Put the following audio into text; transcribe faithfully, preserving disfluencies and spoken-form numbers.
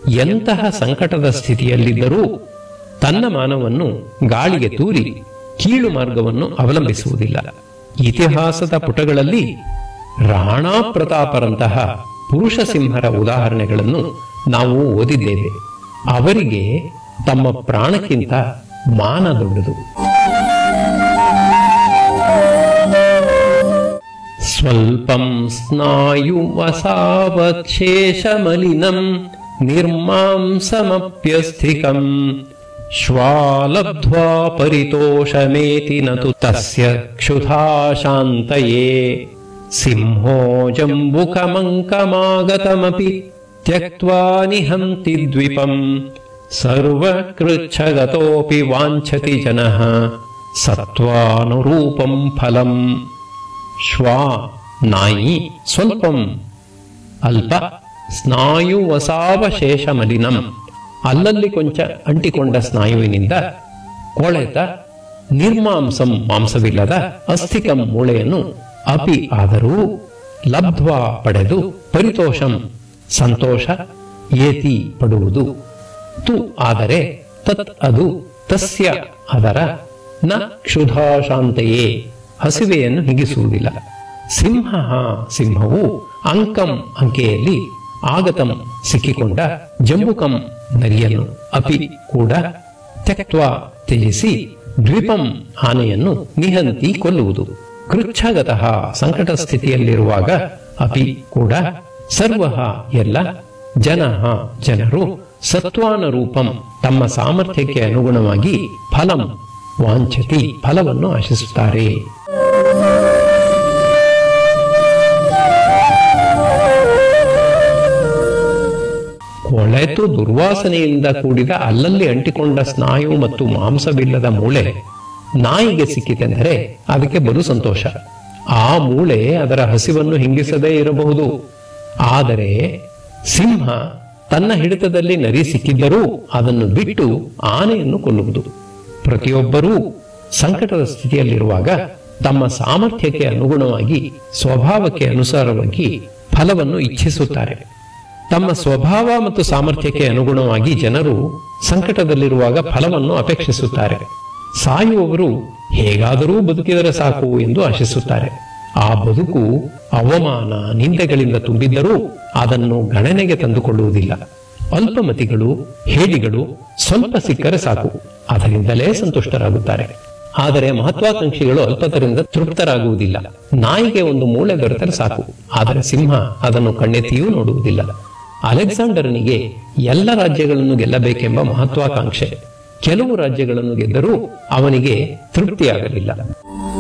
ಎಂತಹ ಸಂಕಟದ ಸ್ಥಿತಿಯಲ್ಲಿದ್ದರೂ ತನ್ನ ಮಾನವನ್ನು ಗಾಳಿಗೆ ತೂರಿ ಕೀಳು ಮಾರ್ಗವನ್ನು ಅವಲಂಬಿಸುವುದಿಲ್ಲ. ಇತಿಹಾಸದ ಪುಟಗಳಲ್ಲಿ ರಾಣಾ ಪ್ರತಾಪರಂತಹ ಪುರುಷ ಸಿಂಹರ ಉದಾಹರಣೆಗಳನ್ನು ನಾವು ಓದಿದ್ದೇವೆ. ಅವರಿಗೆ ತಮ್ಮ ಪ್ರಾಣಕ್ಕಿಂತ ಮಾನ ದೊಡ್ಡದು. ಸ್ವಲ್ಪಂ ಸ್ನಾಯುವಸಾವಶೇಷಮಲಿನಂ ನಿರ್ಮಾಂಸಮಪ್ಯಸ್ಥಿಕಂ ಶ್ವಾಲಬ್ಧ್ವಾ ಪರಿತೋಷಮೇತಿ ನತು ತಸ್ಯ ಕ್ಷುಧಾಶಾಂತಯೇ ಸಿಂಹೋ ಜಂಬುಕಮಂಕಮಾಗತಮಪಿ ತ್ಯಕ್ತ್ವಾ ನಿಹಂತಿ ದ್ವಿಪಂ ಸರ್ವಕೃಚ್ಛಗತೋಪಿ ವಾಂಛತಿ ಜನಃ ಸತ್ವಾನುರೂಪಂ ಫಲಂ. ಶ್ವಾ ನಾಯಿ, ಸ್ವಲ್ಪಂ ಅಲ್ಪ, ಸ್ನಾಯುವಸಾವಶೇಷ ಮಲಿನಂ ಅಲ್ಲಲ್ಲಿ ಕೊಂಚ ಅಂಟಿಕೊಂಡ ಸ್ನಾಯುವಿನಿಂದ ಕೊಳೆತ, ನಿರ್ಮಾಂಸಂ ಮಾಂಸವಿಲ್ಲದ, ಅಸ್ಥಿಕಂ ಮೂಳೆಯನ್ನು, ಅಪಿ ಆದರೂ, ಲಬ್ಧ್ವಾ ಪಡೆದು, ಪರಿತೋಷಂ ಸಂತೋಷ, ಏತಿ ಪಡುವುದು, ತು ಆದರೆ, ತತ್ ಅದು, ತಸ್ಯ ಅದರ, ನ ಕ್ಷುಧಾಶಾಂತೆಯೇ ಹಸಿವೆಯನ್ನು ಹಿಗಿಸುವುದಿಲ್ಲ. ಸಿಂಹ ಸಿಂಹವು ಅಂಕಂ ಅಂಕೆಯಲ್ಲಿ, ಆಗತಂ ಸಿಕ್ಕಿಕೊಂಡ, ಜಂಬುಕಂ ನರಿಯನ್ನು, ಅಪಿ ಕೂಡ, ತ್ಯಕ್ತ್ವಾ ತ್ಯಜಿಸಿ, ದ್ವಿಪಂ ಆನೆಯನ್ನು, ನಿಹಂತಿ ಕೊಲ್ಲುವುದು. ಕೃಚ್ಛಗತಃ ಸಂಕಟ ಸ್ಥಿತಿಯಲ್ಲಿರುವಾಗ, ಅಪಿ ಕೂಡ, ಸರ್ವ ಎಲ್ಲ, ಜನಃ ಜನರು, ಸತ್ವಾನುರೂಪಂ ತಮ್ಮ ಸಾಮರ್ಥ್ಯಕ್ಕೆ ಅನುಗುಣವಾಗಿ, ಫಲಂ ವಾಂಛತಿ ಫಲವನ್ನು ಆಶಿಸುತ್ತಾರೆ. ಕೊಳೆತು ದುರ್ವಾಸನೆಯಿಂದ ಕೂಡಿದ ಅಲ್ಲಲ್ಲಿ ಅಂಟಿಕೊಂಡ ಸ್ನಾಯು ಮತ್ತು ಮಾಂಸವಿಲ್ಲದ ಮೂಳೆ ನಾಯಿಗೆ ಸಿಕ್ಕಿತೆಂದರೆ ಅದಕ್ಕೆ ಬಲು ಸಂತೋಷ. ಆ ಮೂಳೆ ಅದರ ಹಸಿವನ್ನು ಹಿಂಗಿಸದೇ ಇರಬಹುದು. ಆದರೆ ಸಿಂಹ ತನ್ನ ಹಿಡಿತದಲ್ಲಿ ನರಿ ಸಿಕ್ಕಿದ್ದರೂ ಅದನ್ನು ಬಿಟ್ಟು ಆನೆಯನ್ನು ಕೊಲ್ಲುವುದು. ಪ್ರತಿಯೊಬ್ಬರೂ ಸಂಕಟದ ಸ್ಥಿತಿಯಲ್ಲಿರುವಾಗ ತಮ್ಮ ಸಾಮರ್ಥ್ಯಕ್ಕೆ ಅನುಗುಣವಾಗಿ, ಸ್ವಭಾವಕ್ಕೆ ಅನುಸಾರವಾಗಿ ಫಲವನ್ನು ಇಚ್ಛಿಸುತ್ತಾರೆ. ತಮ್ಮ ಸ್ವಭಾವ ಮತ್ತು ಸಾಮರ್ಥ್ಯಕ್ಕೆ ಅನುಗುಣವಾಗಿ ಜನರು ಸಂಕಟದಲ್ಲಿರುವಾಗ ಫಲವನ್ನು ಅಪೇಕ್ಷಿಸುತ್ತಾರೆ. ಸಾಯುವವರು ಹೇಗಾದರೂ ಬದುಕಿದರೆ ಸಾಕು ಎಂದು ಆಶಿಸುತ್ತಾರೆ. ಆ ಬದುಕು ಅವಮಾನ, ನಿಂದೆಗಳಿಂದ ತುಂಬಿದ್ದರೂ ಅದನ್ನು ಗಣನೆಗೆ ತಂದುಕೊಳ್ಳುವುದಿಲ್ಲ. ಅಲ್ಪಮತಿಗಳು, ಹೇಡಿಗಳು ಸ್ವಲ್ಪ ಸಿಕ್ಕರೆ ಸಾಕು, ಅದರಿಂದಲೇ ಸಂತುಷ್ಟರಾಗುತ್ತಾರೆ. ಆದರೆ ಮಹತ್ವಾಕಾಂಕ್ಷಿಗಳು ಅಲ್ಪತರಿಂದ ತೃಪ್ತರಾಗುವುದಿಲ್ಲ. ನಾಯಿಗೆ ಒಂದು ಮೂಳೆ ದೊರೆತರೆ ಸಾಕು, ಆದರೆ ಸಿಂಹ ಅದನ್ನು ಕಣ್ಣೆತ್ತಿಯೂ ನೋಡುವುದಿಲ್ಲ. ಅಲೆಕ್ಸಾಂಡರನಿಗೆ ಎಲ್ಲ ರಾಜ್ಯಗಳನ್ನು ಗೆಲ್ಲಬೇಕೆಂಬ ಮಹತ್ವಾಕಾಂಕ್ಷೆ. ಕೆಲವು ರಾಜ್ಯಗಳನ್ನು ಗೆದ್ದರೂ ಅವನಿಗೆ ತೃಪ್ತಿಯಾಗಲಿಲ್ಲ.